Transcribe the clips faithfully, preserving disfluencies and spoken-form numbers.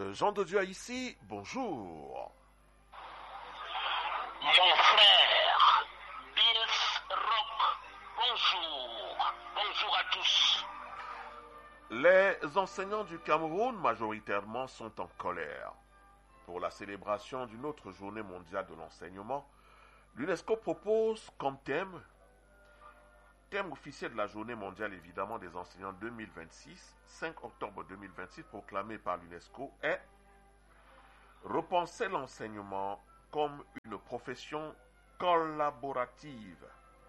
Euh, Jean de Dieu ici, bonjour. Mon frère, Bills Rock, bonjour. Bonjour à tous. Les enseignants du Cameroun, majoritairement, sont en colère. Pour la célébration d'une autre journée mondiale de l'enseignement, l'UNESCO propose comme thème, thème officiel de la journée mondiale évidemment des enseignants deux mille vingt-six, cinq octobre deux mille vingt-six, proclamé par l'UNESCO, est repenser l'enseignement comme une profession collaborative.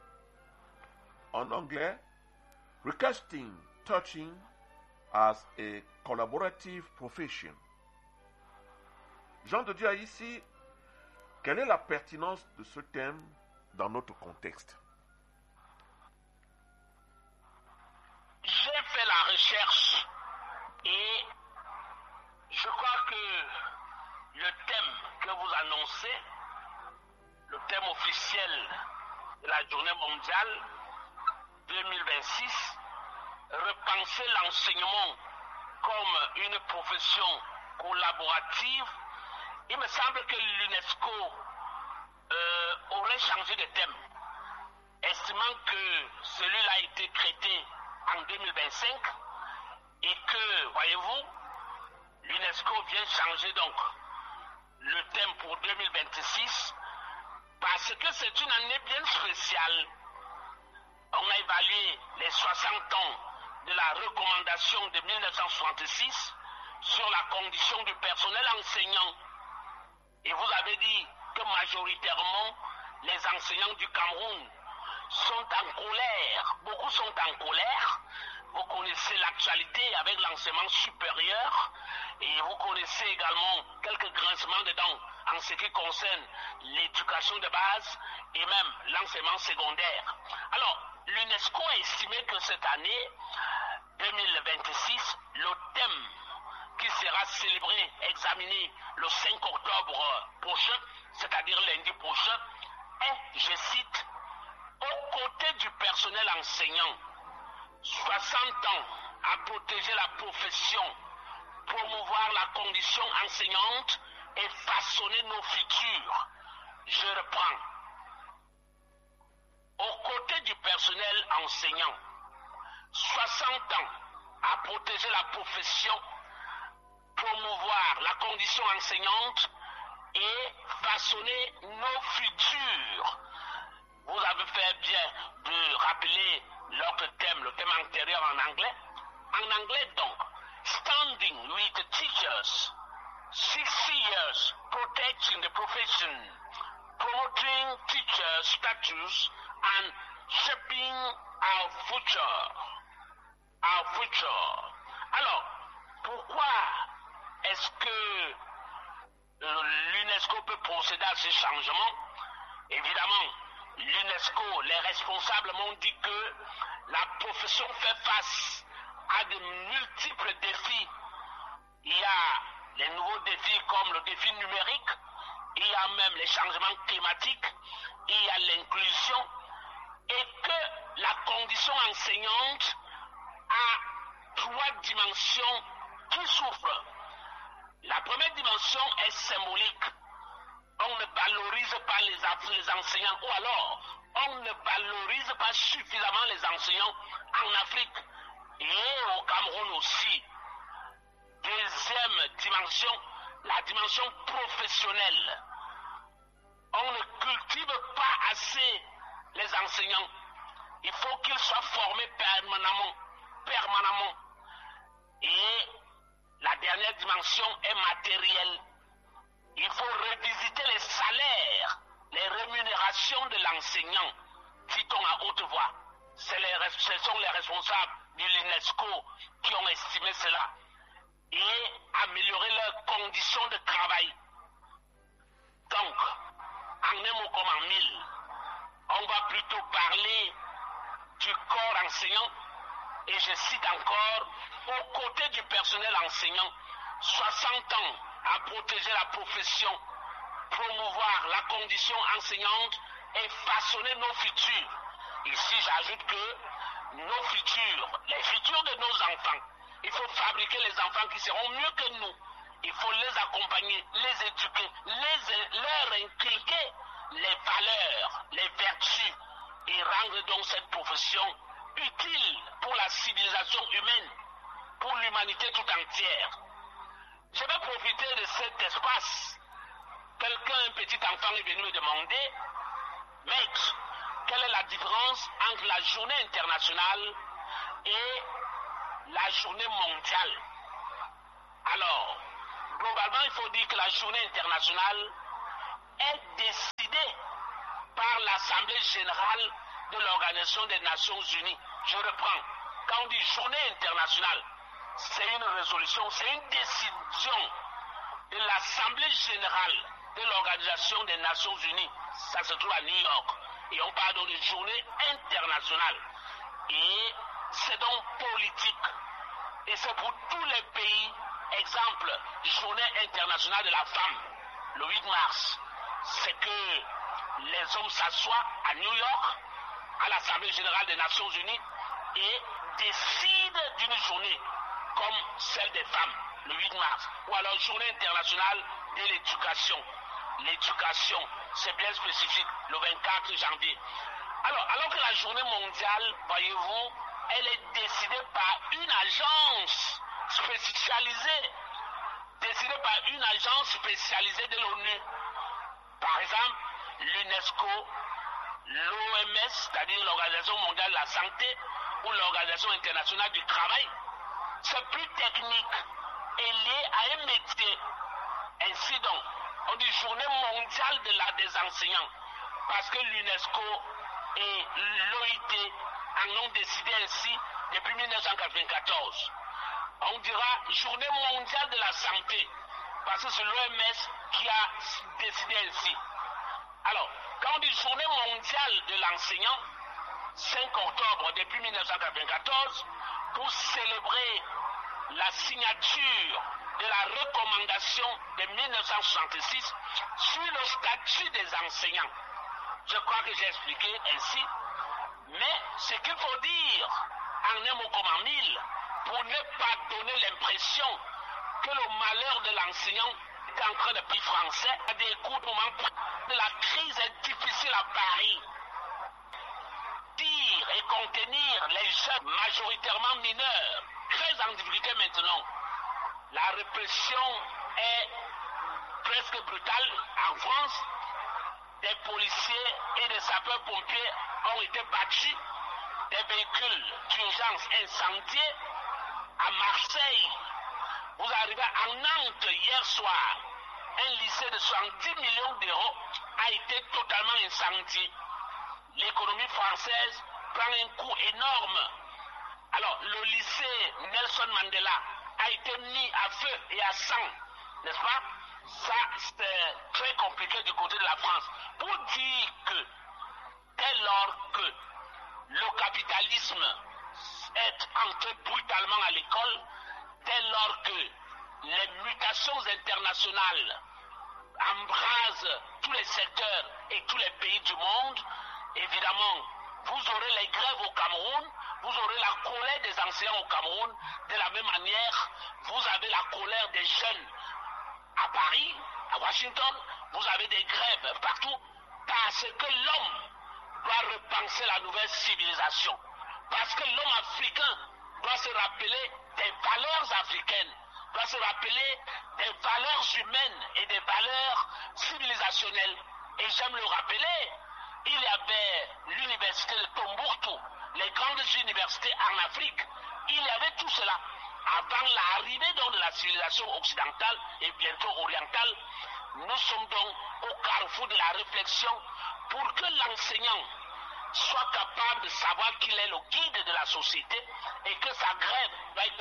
En anglais, recasting teaching as a collaborative profession. Jean de Dieu ici, quelle est la pertinence de ce thème dans notre contexte? J'ai fait la recherche et je crois que le thème que vous annoncez, le thème officiel de la journée mondiale deux mille vingt-six, repenser l'enseignement comme une profession collaborative, il me semble que l'UNESCO euh, aurait changé de thème, estimant que celui-là a été traité en deux mille vingt-cinq et que, voyez-vous, l'UNESCO vient changer donc le thème pour deux mille vingt-six parce que c'est une année bien spéciale. On a évalué les soixante ans de la recommandation de mille neuf cent soixante-six sur la condition du personnel enseignant. Et vous avez dit que majoritairement, les enseignants du Cameroun sont en colère. Beaucoup sont en colère. Vous connaissez l'actualité avec l'enseignement supérieur et vous connaissez également quelques grincements de dents en ce qui concerne l'éducation de base et même l'enseignement secondaire. Alors, l'UNESCO a estimé que cette année deux mille vingt-six, le thème qui sera célébré, examiné le cinq octobre prochain, c'est-à-dire lundi prochain, est, je cite, aux côtés du personnel enseignant, soixante ans à protéger la profession, promouvoir la condition enseignante et façonner nos futurs. Je reprends. Aux côtés du personnel enseignant, soixante ans à protéger la profession, promouvoir la condition enseignante et façonner nos futurs. Vous avez fait bien de rappeler l'autre thème, le thème antérieur en anglais. En anglais donc, standing with the teachers, sixty years protecting the profession, promoting teacher status and shaping our future. Our future. Alors, pourquoi est-ce que euh, l'UNESCO peut procéder à ces changements? Évidemment, l'UNESCO, les responsables m'ont dit que la profession fait face à de multiples défis. Il y a les nouveaux défis comme le défi numérique, il y a même les changements climatiques, il y a l'inclusion, et que la condition enseignante a trois dimensions qui souffrent. La première dimension est symbolique. On ne valorise pas les, les enseignants, ou alors on ne valorise pas suffisamment les enseignants en Afrique et au Cameroun aussi. Deuxième dimension, la dimension professionnelle. On ne cultive pas assez les enseignants. Il faut qu'ils soient formés permanemment, permanemment. Et la dernière dimension est matérielle. Il faut revisiter les salaires, les rémunérations de l'enseignant, dit-on à haute voix. C'est les, ce sont les responsables de l'UNESCO qui ont estimé cela. Et améliorer leurs conditions de travail. Donc, en un mot comme en mille, on va plutôt parler du corps enseignant, et je cite encore, aux côtés du personnel enseignant, soixante ans à protéger la profession, promouvoir la condition enseignante et façonner nos futurs. Ici, j'ajoute que nos futurs, les futurs de nos enfants, il faut fabriquer les enfants qui seront mieux que nous. Il faut les accompagner, les éduquer, les, leur inculquer les valeurs, les vertus et rendre donc cette profession utile pour la civilisation humaine, pour l'humanité tout entière. Je vais profiter de cet espace. Quelqu'un, un petit enfant est venu me demander, maître, quelle est la différence entre la journée internationale et la journée mondiale? Alors, globalement, il faut dire que la journée internationale est décidée par l'Assemblée générale de l'Organisation des Nations Unies. Je reprends. Quand on dit journée internationale, c'est une résolution, c'est une décision de l'Assemblée générale de l'Organisation des Nations Unies. Ça se trouve à New York. Et on parle donc de journée internationale. Et c'est donc politique. Et c'est pour tous les pays. Exemple, journée internationale de la femme, le huit mars. C'est que les hommes s'assoient à New York, à l'Assemblée générale des Nations Unies, et décident d'une journée comme celle des femmes, le huit mars. Ou alors journée internationale de l'éducation. L'éducation, c'est bien spécifique, le vingt-quatre janvier. Alors, alors que la journée mondiale, voyez-vous, elle est décidée par une agence spécialisée, décidée par une agence spécialisée de l'ONU. Par exemple, l'UNESCO, l'O M S, c'est-à-dire l'Organisation mondiale de la santé, ou l'Organisation internationale du travail. C'est plus technique et lié à un métier. Ainsi donc, on dit journée mondiale de la, des enseignants, parce que l'UNESCO et l'O I T en ont décidé ainsi depuis mille neuf cent quatre-vingt-quatorze. On dira journée mondiale de la santé, parce que c'est l'O M S qui a décidé ainsi. Alors, quand on dit journée mondiale de l'enseignant, cinq octobre depuis mille neuf cent quatre-vingt-quatorze, pour célébrer la signature de la recommandation de mille neuf cent soixante-six sur le statut des enseignants. Je crois que j'ai expliqué ainsi, mais ce qu'il faut dire en un mot comme en mille, pour ne pas donner l'impression que le malheur de l'enseignant est en train de pays français à des coups de moment de la crise est difficile à Paris. Dire et contenir les jeunes majoritairement mineurs, très en difficulté maintenant. La répression est presque brutale en France. Des policiers et des sapeurs-pompiers ont été battus, des véhicules d'urgence incendiés. À Marseille, vous arrivez à Nantes hier soir, un lycée de soixante-dix millions d'euros a été totalement incendié. L'économie française prend un coup énorme. Alors, le lycée Nelson Mandela a été mis à feu et à sang, n'est-ce pas? Ça, c'est très compliqué du côté de la France. Pour dire que, dès lors que le capitalisme est entré brutalement à l'école, dès lors que les mutations internationales embrasent tous les secteurs et tous les pays du monde, évidemment, vous aurez les grèves au Cameroun, vous aurez la colère des enseignants au Cameroun. De la même manière, vous avez la colère des jeunes à Paris, à Washington, vous avez des grèves partout, parce que l'homme doit repenser la nouvelle civilisation. Parce que l'homme africain doit se rappeler des valeurs africaines, doit se rappeler des valeurs humaines et des valeurs civilisationnelles. Et j'aime le rappeler, il y avait l'université de Tombouctou, les grandes universités en Afrique, il y avait tout cela. Avant l'arrivée donc de la civilisation occidentale et bientôt orientale, nous sommes donc au carrefour de la réflexion pour que l'enseignant soit capable de savoir qu'il est le guide de la société et que sa grève doit être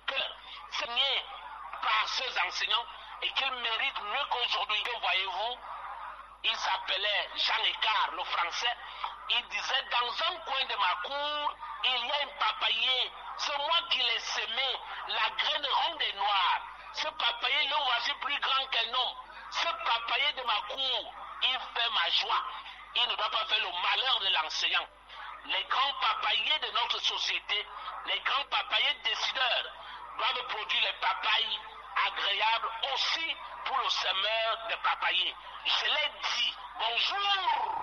signée par ses enseignants et qu'il mérite mieux qu'aujourd'hui. Que voyez-vous, il s'appelait Jean Écart, le français. Il disait, dans un coin de ma cour, il y a un papayer. C'est moi qui l'ai semé, la graine ronde et noire. Ce papayer, le voici plus grand qu'un homme. Ce papayer de ma cour, il fait ma joie. Il ne doit pas faire le malheur de l'enseignant. Les grands papayers de notre société, les grands papayers décideurs, doivent produire les papayes agréable aussi pour le semeur de papayers. Je l'ai dit. Bonjour.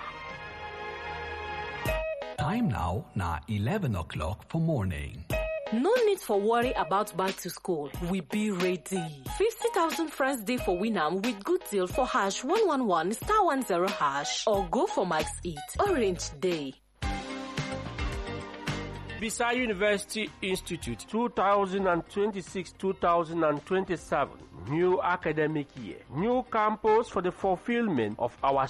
Time now, na eleven o'clock for morning. No need for worry about back to school. We be ready. fifty thousand francs day for Winam with good deal for hash one one one star one zero hash or go for Max Eat. Orange Day. Bisa University Institute twenty twenty-six to twenty twenty-seven. New academic year. New campus for the fulfillment of our